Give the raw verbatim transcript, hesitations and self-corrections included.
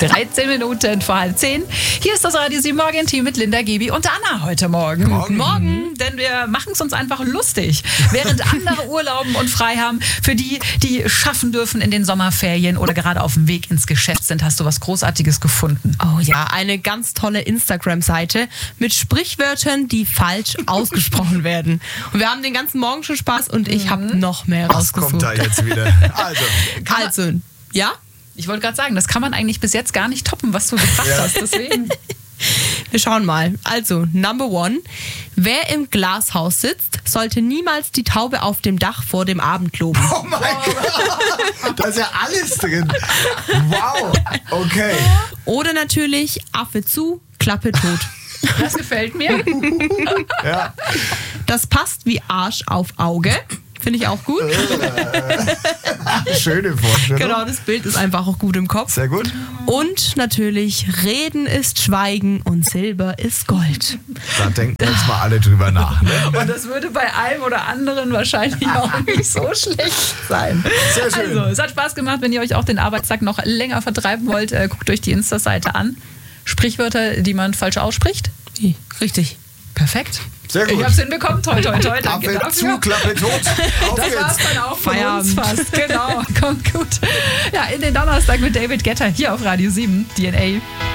dreizehn Minuten vor halb zehn. Hier ist das Radio sieben Morgen-Team mit Linda, Gebi und Anna heute Morgen. Morgen. Morgen, denn wir machen es uns einfach lustig. Während andere Urlauben und frei haben, für die, die schaffen dürfen in den Sommerferien oder gerade auf dem Weg ins Geschäft sind, hast du was Großartiges gefunden. Oh ja, eine ganz tolle Instagram-Seite mit Sprichwörtern, die falsch ausgesprochen werden. Und wir haben den ganzen Morgen schon Spaß und ich habe noch mehr Was rausgesucht. kommt da jetzt wieder? Also, Also, ja? Ich wollte gerade sagen, das kann man eigentlich bis jetzt gar nicht toppen, was du gebracht Ja. hast. Deswegen. Wir schauen mal. Also, Number One. Wer im Glashaus sitzt, sollte niemals die Taube auf dem Dach vor dem Abend loben. oh mein Gott, da ist ja alles drin. Wow, okay. Oder natürlich Affe zu, Klappe tot. Das gefällt mir. Ja. Das passt wie Arsch auf Auge. Finde ich auch gut. Schöne Vorstellung. Genau, das Bild ist einfach auch gut im Kopf. Sehr gut. Und natürlich, Reden ist Schweigen und Silber ist Gold. Da denken wir jetzt mal alle drüber nach. Ne? Und das würde bei einem oder anderen wahrscheinlich auch nicht so schlecht sein. Sehr schön. Also, es hat Spaß gemacht. Wenn ihr euch auch den Arbeitstag noch länger vertreiben wollt, äh, guckt euch die Insta-Seite an. Sprichwörter, die man falsch ausspricht. Richtig. Perfekt. Sehr gut. Ich hab's hinbekommen. Toi, toi, toi. Danke Affe dafür. zu, Klappe tot. Auf Das war's geht's. dann auch von Feierabend. uns fast. Genau, kommt gut. Ja, in den Donnerstag mit David Guetta hier auf Radio sieben, D N A.